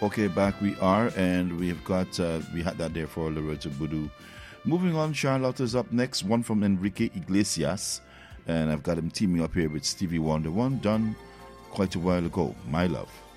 Okay, back we are, and we have got, we had that there for Loretto Budu. Moving on, Charlotte is up next, one from Enrique Iglesias, and I've got him teaming up here with Stevie Wonder, one done quite a while ago, My Love.